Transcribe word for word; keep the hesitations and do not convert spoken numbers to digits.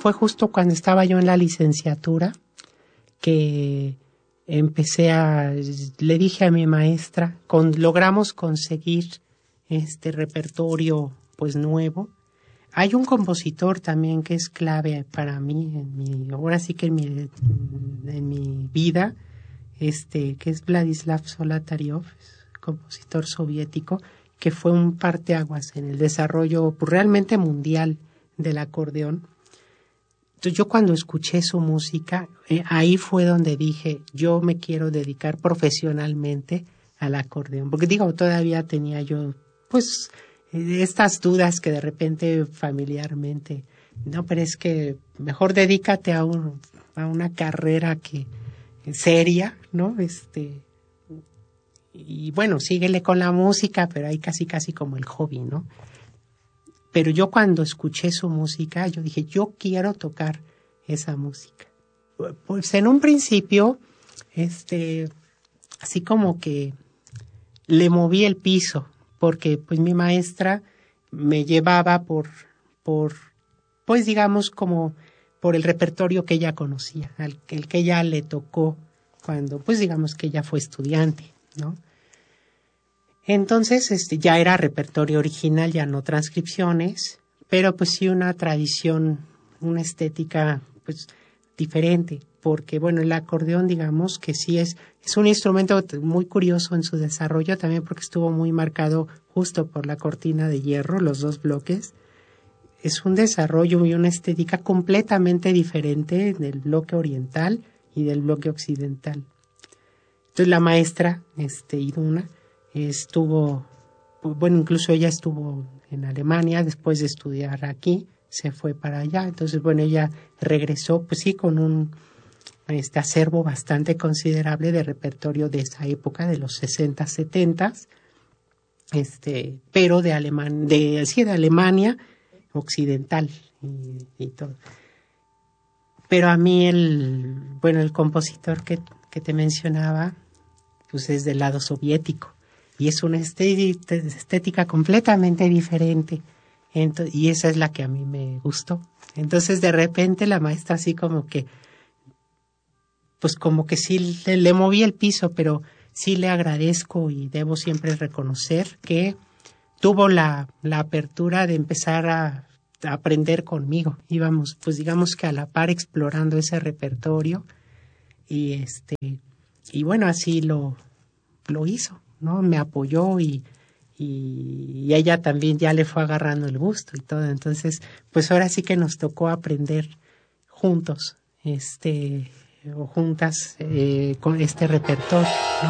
fue justo cuando estaba yo en la licenciatura que empecé a, le dije a mi maestra, con, logramos conseguir este repertorio pues nuevo. Hay un compositor también que es clave para mí, en mi, ahora sí que en mi, en mi vida, este, que es Vladislav Zolotaryov, compositor soviético, que fue un parteaguas en el desarrollo pues, realmente mundial del acordeón. Entonces yo cuando escuché su música, eh, ahí fue donde dije, yo me quiero dedicar profesionalmente al acordeón. Porque digo, todavía tenía yo, pues, eh, estas dudas que de repente familiarmente, no, pero es que mejor dedícate a, un, a una carrera que seria, ¿no? Este, y bueno, síguele con la música, pero ahí casi casi como el hobby, ¿no? Pero yo cuando escuché su música, yo dije, yo quiero tocar esa música. Pues en un principio, este, así como que le moví el piso, porque pues mi maestra me llevaba por, por, pues digamos como por el repertorio que ella conocía, al, el que ella le tocó cuando, pues digamos que ella fue estudiante, ¿no? Entonces, este, ya era repertorio original, ya no transcripciones, pero pues sí una tradición, una estética, pues, diferente, porque bueno, el acordeón, digamos que sí es, es un instrumento muy curioso en su desarrollo, también porque estuvo muy marcado justo por la cortina de hierro, los dos bloques. Es un desarrollo y una estética completamente diferente del bloque oriental y del bloque occidental. Entonces la maestra, este, Iduna, estuvo, bueno, incluso ella estuvo en Alemania después de estudiar aquí, se fue para allá, entonces bueno, ella regresó, pues sí, con un este acervo bastante considerable de repertorio de esa época, de los sesenta, setenta, este, pero de Alemania, de, sí, de Alemania occidental y, y todo. Pero a mí el, bueno, el compositor que, que te mencionaba, pues es del lado soviético. Y es una estética completamente diferente. Entonces, y esa es la que a mí me gustó. Entonces, de repente, la maestra así como que, pues como que sí le, le moví el piso, pero sí le agradezco y debo siempre reconocer que tuvo la, la apertura de empezar a, a aprender conmigo. Íbamos, pues digamos que a la par explorando ese repertorio. Y este, y bueno, así lo, lo hizo, ¿no? Me apoyó y, y, y ella también ya le fue agarrando el gusto y todo. Entonces, pues ahora sí que nos tocó aprender juntos, este, o juntas eh, con este repertorio, ¿no?